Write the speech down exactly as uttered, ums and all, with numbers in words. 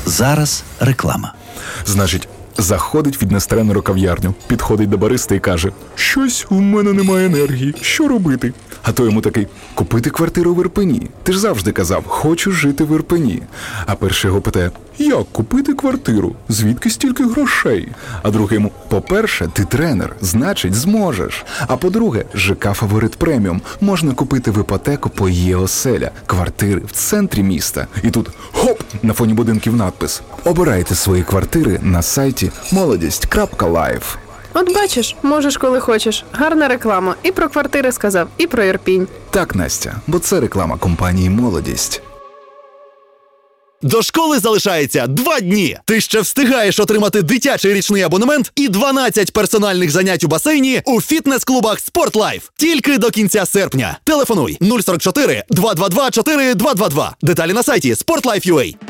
Зараз реклама. Значить, заходить фітнес-тренер у кав'ярню, підходить до бариста і каже: «Щось в мене немає енергії, що робити?» А той йому такий: «Купити квартиру в Ірпені. Ти ж завжди казав, хочу жити в Ірпені». А перший його питає: «Як купити квартиру? Звідки стільки грошей?» А другий йому: «По-перше, ти тренер, значить зможеш. А по-друге, ЖК «Фаворит Преміум» можна купити в іпотеку по ЄОселя, квартири в центрі міста». І тут хоп, на фоні будинків надпис: «Обирайте свої квартири на сайті молодість крапка лайф». От бачиш, можеш коли хочеш. Гарна реклама. І про квартири сказав, і про Ірпінь. Так, Настя, бо це реклама компанії «Молодість». До школи залишається два дні. Ти ще встигаєш отримати дитячий річний абонемент і дванадцять персональних занять у басейні у фітнес-клубах «Спортлайф». Тільки до кінця серпня. Телефонуй нуль сорок чотири два два два чотири два два два. Деталі на сайті спортлайф крапка ю а.